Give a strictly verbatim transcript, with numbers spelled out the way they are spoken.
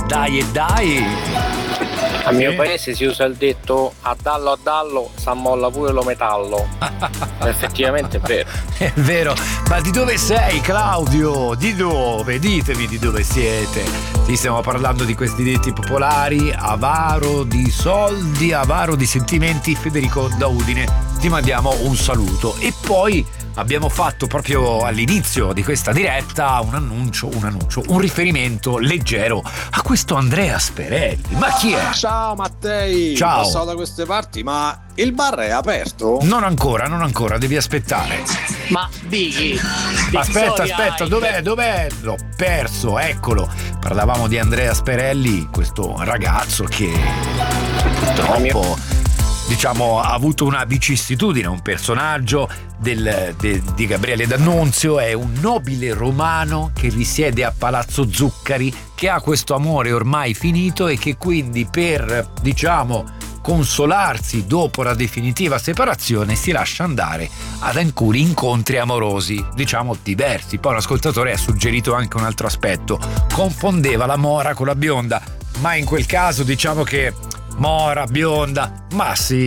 dai e dai. Al mio paese si usa il detto a dallo a dallo s'ammolla pure lo metallo. Effettivamente è vero. È vero, ma di dove sei, Claudio? Di dove? Ditemi di dove siete. Sì, stiamo parlando di questi detti popolari. Avaro di soldi, avaro di sentimenti. Federico da Udine, ti mandiamo un saluto. E poi abbiamo fatto proprio all'inizio di questa diretta un annuncio, un annuncio, un riferimento leggero a questo Andrea Sperelli. Ma chi è? Ciao Mattei, ciao. Passato da queste parti, ma il bar è aperto? Non ancora, non ancora, devi aspettare. Ma Bighi, aspetta, aspetta, dov'è? Dov'è? L'ho perso, eccolo. Parlavamo di Andrea Sperelli, questo ragazzo che purtroppo, diciamo, ha avuto una vicissitudine, un personaggio del, de, di Gabriele D'Annunzio. È un nobile romano che risiede a Palazzo Zuccari, che ha questo amore ormai finito e che quindi per, diciamo, consolarsi dopo la definitiva separazione si lascia andare ad alcuni incontri amorosi, diciamo diversi. Poi l'ascoltatore ha suggerito anche un altro aspetto: confondeva la mora con la bionda, ma in quel caso diciamo che mora, bionda, ma sì,